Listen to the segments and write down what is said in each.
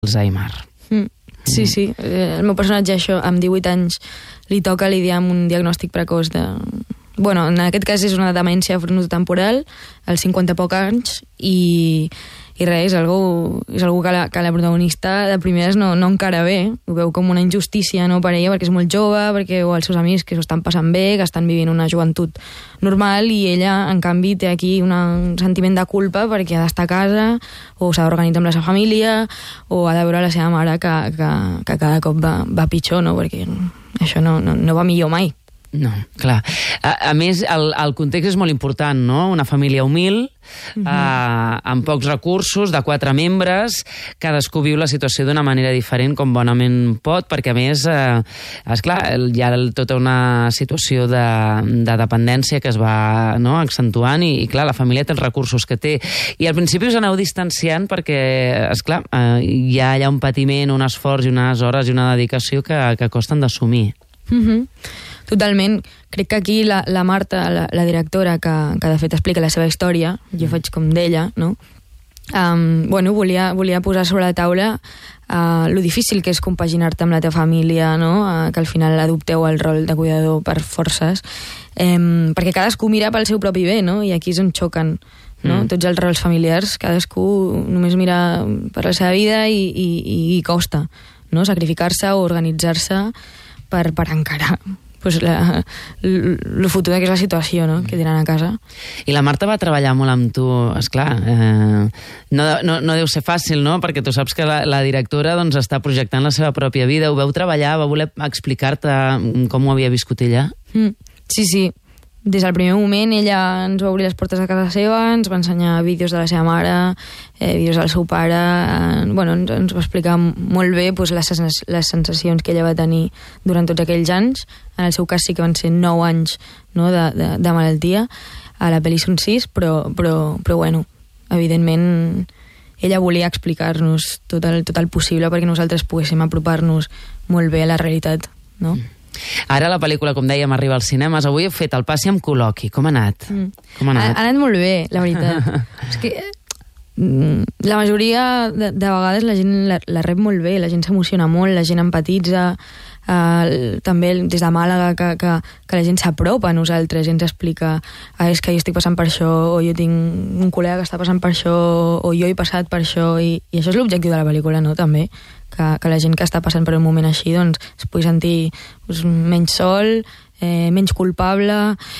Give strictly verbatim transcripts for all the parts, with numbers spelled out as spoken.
Alzheimer. Mm. Sí, sí. El meu personatge, això, amb divuit anys, li toca lidiar amb un diagnòstic precoç de... Bueno, en aquest cas és una demència frontotemporal, als cinquanta poc anys, i, i res, és algú, és algú que, la, que la protagonista de primeres no, no encara bé, ho veu com una injustícia, no, per ella, perquè és molt jove, perquè o els seus amics que s'ho estan passant bé, que estan vivint una joventut normal, i ella, en canvi, té aquí una, un sentiment de culpa perquè ha d'estar a casa, o s'ha d'organitzar amb la seva família, o ha de veure la seva mare que, que, que cada cop va, va pitjor, no? Perquè això no, no, no va millor mai. No, clar. A, a més, el, el context és molt important, no? Una família humil, uh-huh. eh, amb pocs recursos, de quatre membres, cadascú viu la situació d'una manera diferent, com bonament pot, perquè a més, eh, esclar, hi ha tota una situació de, de dependència que es va, no, accentuant, i, i clar, la família té els recursos que té. I al principi us aneu distanciant perquè, esclar, eh, hi ha allà un patiment, un esforç i unes hores i una dedicació que, que costen d'assumir. Mhm. Totalment. Crec que aquí la, la Marta, la, la directora, que, que de fet explica la seva història, jo faig com d'ella, no? Um, bueno, volia, volia posar sobre la taula uh, lo difícil que és compaginar-te amb la teva família, no? Uh, que al final adopteu el rol de cuidador per forces, um, perquè cadascú mira pel seu propi bé, no? I aquí és on xoquen, no? Mm. Tots els rols familiars, cadascú només mira per la seva vida i, i, i costa, no? Sacrificar-se o organitzar-se per, per encarar pues la, el futur que és la situació, no? Que tenen a casa. I la Marta va treballar molt amb tu, esclar, eh, no, no, no deu ser fàcil, no? Perquè tu saps que la, la directora doncs, està projectant la seva pròpia vida, ho veu treballar, va voler explicar-te com ho havia viscut ella? Mm, sí, sí. Des del primer moment ella ens va obrir les portes de casa seva, ens va ensenyar vídeos de la seva mare, eh, vídeos del seu pare, eh, bueno, ens, ens va explicar molt bé pues, les, les sensacions que ella va tenir durant tots aquells anys. En el seu cas sí que van ser nou anys, no, de, de, de malaltia, a la pel·li són sis, però, però, però bueno, evidentment ella volia explicar-nos tot el, tot el possible perquè nosaltres poguéssim apropar-nos molt bé a la realitat, no? Mm. Ara la pel·lícula, com dèiem, arriba als cinemes. Avui he fet el passi amb col·loqui. Com ha anat? Mm. Com ha anat? Ha, ha anat molt bé, la veritat. És que la majoria de, de vegades la gent la, la rep molt bé, la gent s'emociona molt, la gent empatitza, uh, també des de Màlaga que, que, que la gent s'apropa a nosaltres i ens explica ah, és que jo estic passant per això, o jo tinc un col·lega que està passant per això, o jo he passat per això, i, i això és l'objectiu de la pel·lícula, no?, també. Que, que la gent que està passant per un moment així doncs, es pugui sentir doncs, menys sol, eh, menys culpable,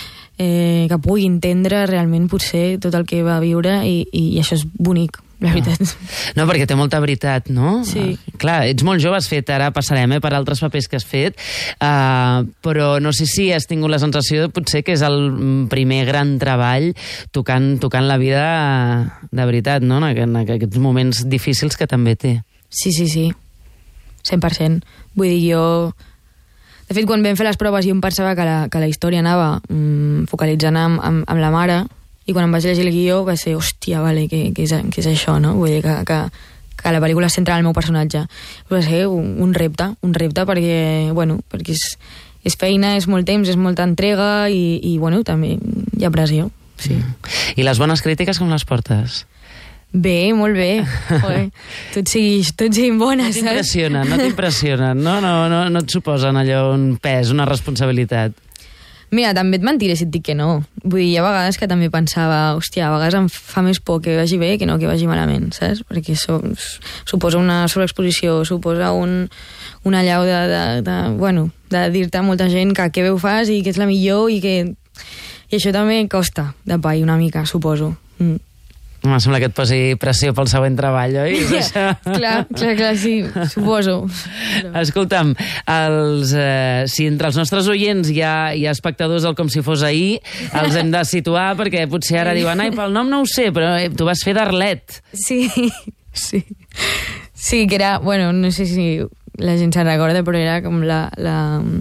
eh, que pugui entendre realment potser tot el que va viure, i, i això és bonic, la veritat. No, no perquè té molta veritat, no? Sí. Uh, clar, ets molt jove, has fet, ara passarem eh, per altres papers que has fet, uh, però no sé si has tingut la sensació potser que és el primer gran treball tocant, tocant la vida de veritat, no? En, en aquests moments difícils que també té. Sí, sí, sí, cent per cent. Vull dir, jo... De fet, quan vam fer les proves jo em pensava que la, que la història anava mm, focalitzant amb, amb, amb la mare, i quan em vaig llegir el guió va ser, hòstia, vale, què, què, és, què és això, no? Vull dir que, que, que la pel·lícula es centra en el meu personatge. Va ser un, un repte, un repte perquè, bueno, perquè és, és feina, és molt temps, és molta entrega, i, i bueno, també hi ha pressió, sí. Mm. I les bones crítiques com les portes? Bé, molt bé. Joder, tot sigui, tot siguin bones, no t'impressionen, no t'impressionen, no, no, no, no et suposen allò un pes, una responsabilitat? Mira, també et mentiré si et dic que no. Vull dir, hi ha vegades que també pensava, hòstia, a vegades em fa més por que vagi bé que no que vagi malament, saps? Perquè això suposa una sobreexposició, suposa un, una allau de, de, de, bueno, de dir-te a molta gent que què bé ho fas i que ets la millor, i que... I això també costa de pair una mica, suposo. Mm. Em sembla que et posi pressió pel següent treball, oi? Yeah. clar, clar, clar, sí, suposo. Escolta'm, els, eh, si entre els nostres oients hi ha, hi ha espectadors del Com si fos ahir, els hem de situar perquè potser ara diuen, ai, pel nom no ho sé, però eh, tu vas fer d'Arlet. Sí, sí. Sí, que era, bueno, no sé si la gent se'n recorda, però era com la... la...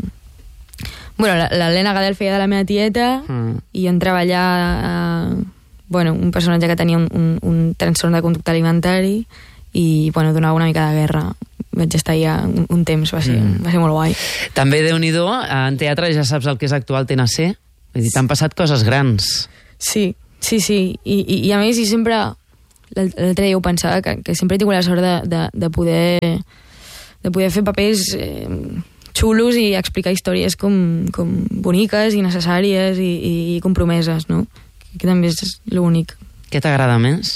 Bueno, l'Helena Gadel feia de la meva tieta, mm. i jo en treballar... Eh, bueno, un personatge que tenia un, un, un trastorn de conducta alimentari i, bueno, donava una mica de guerra. Vaig estar allà un, un temps, va ser, mm. va ser molt guai. També, Déu-n'hi-do, en teatre ja saps el que és actual T N C? Vull dir, t'han passat coses grans. Sí, sí, sí. I, i, i a més, i sempre, l'altre dia ho pensava, que, que sempre he tingut la sort de, de, de poder de poder fer papers eh, xulos i explicar històries com, com boniques i necessàries i, i compromeses, no? Que també és l'únic. Què t'agrada més?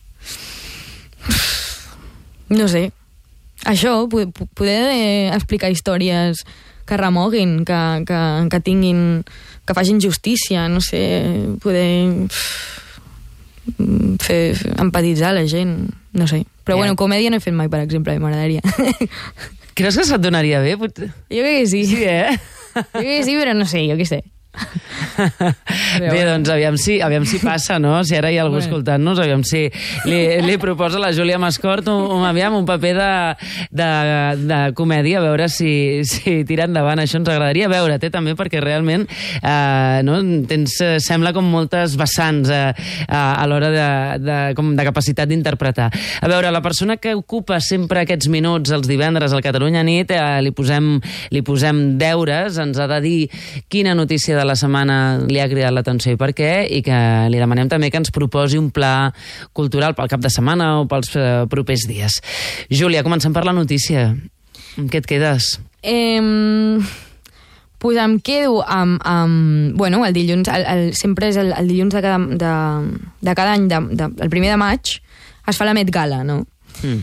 No sé. Això, poder, poder eh, explicar històries que remoguin, que, que, que tinguin, que facin justícia, no sé, poder fer, empatitzar la gent, no sé. Però bueno, comèdia no he fet mai, per exemple, m'agradaria. Creus que se't donaria bé? Jo crec que sí. Sí, eh? Jo crec que sí, però no sé, jo què sé. Bé, bueno. doncs aviam si, aviam si passa, no? Si ara hi ha algú bueno. escoltant-nos, aviam si li, li proposa la Júlia Mascort un, un, aviam, un paper de, de, de comèdia, a veure si, si tira endavant. Això ens agradaria veure, té també, perquè realment eh, no? tens, sembla com moltes vessants eh, a l'hora de, de, com de capacitat d'interpretar. A veure, la persona que ocupa sempre aquests minuts els divendres al Catalunya Nit, eh, li, posem, li posem deures, ens ha de dir quina notícia de la setmana li ha cridat l'atenció i per què, i que li demanem també que ens proposi un pla cultural pel cap de setmana o pels eh, propers dies. Júlia, comencem per la notícia. Amb què et quedes? Eh, pues em quedo amb... amb bueno, el dilluns, el, el, sempre és el, el dilluns de cada, de, de cada any, de, de, el primer de maig, es fa la Met Gala, no? Mm.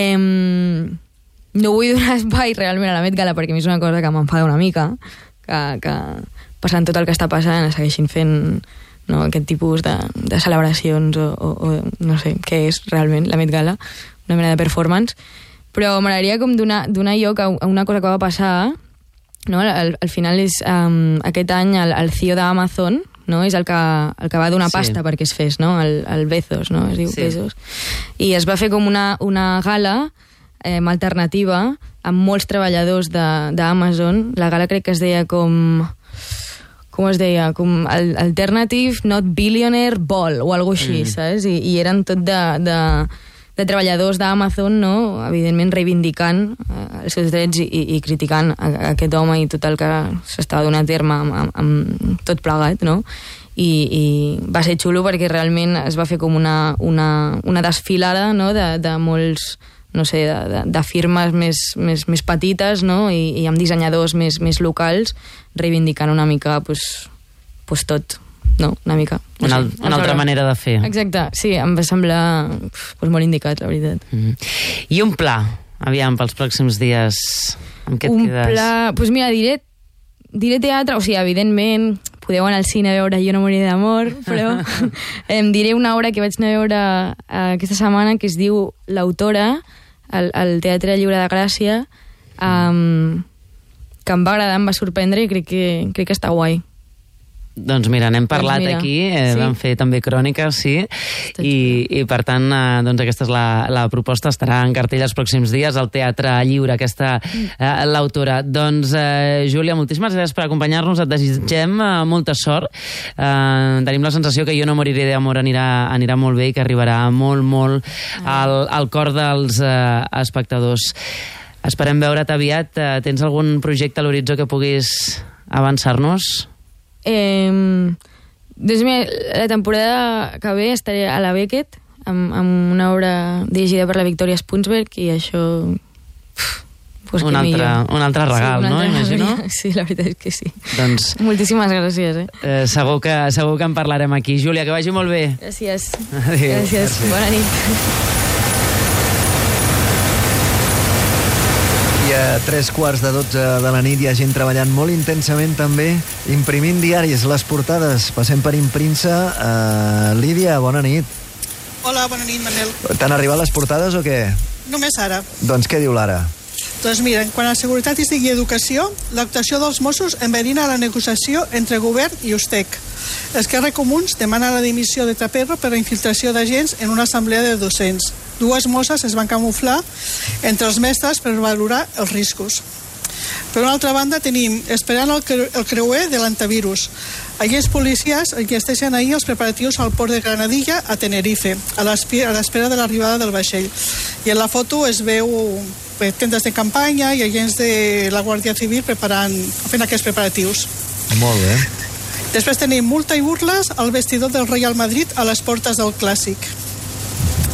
Eh, no vull donar espai realment a la Met Gala perquè a mi és una cosa que m'enfada una mica, que... que passant tot el que està passant, segueixin fent no, aquest tipus de, de celebracions o, o, o no sé què és realment la Met Gala, una mena de performance, però m'agradaria com donar, donar lloc a una cosa que va passar, no? al, al final és um, aquest any el, el C E O d'Amazon, no? És el que, el que va donar sí. pasta perquè es fes, no? el, el Bezos, no? Es diu sí. Bezos, i es va fer com una, una gala eh, alternativa amb molts treballadors d'Amazon. La gala crec que es deia com... com es deia, com Alternative Not Billionaire Ball o alguna cosa així, mm. saps? I, i eren tot de, de, de treballadors d'Amazon, no? Evidentment reivindicant eh, els seus drets i, i criticant a, a aquest home i tot el que s'estava donant a terme amb, amb, amb tot plegat, no? I, i va ser xulo perquè realment es va fer com una, una, una desfilada, no? de, de molts... no sé, de, de, de firmes més, més, més petites, no? I, i amb dissenyadors més, més locals, reivindicant una mica pues, pues tot, no? Una mica. No una, sé, una altra manera de fer. Exacte, sí, em va semblar pues, molt indicat, la veritat. Mm-hmm. I un pla, aviam, pels pròxims dies, amb què et un quedes? Un pla, doncs pues mira, diré, diré teatre, o sigui, evidentment, podeu anar al cine a veure Jo no moriré d'amor, però em diré una obra que vaig anar a veure aquesta setmana que es diu L'autora, al, al Teatre Lliure de Gràcia, um, que em va agradar, em va sorprendre i crec que, crec que està guai. Doncs mira, n'hem parlat doncs aquí, eh, sí. vam fer també cròniques, sí, i, i per tant, eh, doncs aquesta és la, la proposta, estarà en cartell els pròxims dies al Teatre Lliure, aquesta eh, l'autora. Doncs, eh, Júlia, moltíssimes gràcies per acompanyar-nos, et desitgem eh, molta sort. Eh, tenim la sensació que Jo no moriré d'amor anirà, anirà molt bé i que arribarà molt, molt al, al cor dels eh, espectadors. Esperem veure't aviat. Eh, tens algun projecte a l'horitzó que puguis avançar-nos? Eh, doncs mira, la temporada que ve estaré a la Beckett amb, amb una obra dirigida per la Victoria Spunsberg i això pues un, altre, un altre regal, sí, no? Imagino. Sí, la veritat és que sí. Doncs, moltíssimes gràcies, eh? eh segur, que, segur que en parlarem aquí. Júlia, que vagi molt bé. Gràcies. Adéu. Gràcies. Gràcies. Bona nit. I a tres quarts de dotze de la nit hi ha gent treballant molt intensament també, imprimint diaris, les portades. Passem per Imprínsa. Uh, Lídia, bona nit. Hola, bona nit, Manel. T'han arribat les portades o què? Només ara. Doncs què diu l'Ara? Doncs mira, quan a Seguretat i Educació, l'actuació dels Mossos enverina la negociació entre govern i Ustec. Esquerra Comuns demana la dimissió de Trapero per la infiltració d'agents en una assemblea de docents. Dues mosses es van camuflar entre els mestres per valorar els riscos. Per una altra banda, tenim esperant el, cre el creuer de l'antivirus. Agents policials enllesteixen ahir els preparatius al port de Granadilla a Tenerife, a l'espera de l'arribada del vaixell. I en la foto es veu tendes de campanya i agents de la Guàrdia Civil preparant, fent aquests preparatius. Molt bé. Després tenim multa i burles al vestidor del Real Madrid a les portes del Clàssic.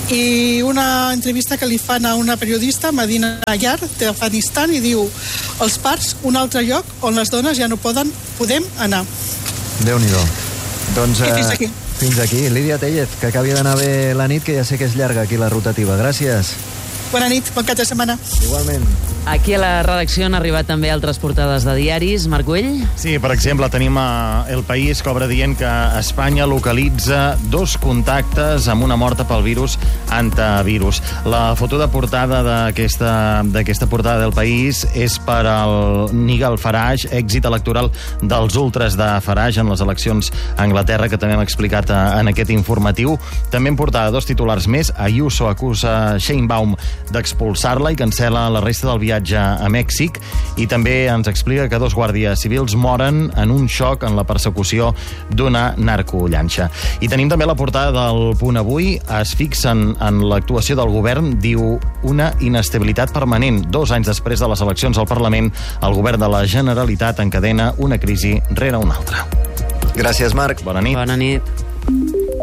i una entrevista que li fan a una periodista, Medina Ayar, d'Afganistan, i diu: els parcs, un altre lloc on les dones ja no poden, podem anar. Déu-n'hi-do. Doncs I fins aquí. Fins aquí. Lídia Tellez, que acabi d'anar bé la nit, que ja sé que és llarga aquí la rotativa. Gràcies. Bona nit, bon cap de setmana. Igualment. Aquí a la redacció han arribat també altres portades de diaris. Marc Güell? Sí, per exemple, tenim a El País que obre dient que Espanya localitza dos contactes amb una morta pel virus antivirus. La foto de portada d'aquesta d'aquesta portada del País és per al Nigel Farage, èxit electoral dels ultras de Farage en les eleccions a Anglaterra, que també hem explicat en aquest informatiu. També en portada dos titulars més. Ayuso acusa Sheinbaum d'expulsar-la i cancela la resta del viatge a Mèxic, i també ens explica que dos guàrdies civils moren en un xoc en la persecució d'una narcollanxa. I tenim també la portada del Punt Avui. Es fixen en l'actuació del govern, diu una inestabilitat permanent. Dos anys després de les eleccions al Parlament, el govern de la Generalitat encadena una crisi rere una altra. Gràcies, Marc. Bona nit. Bona nit.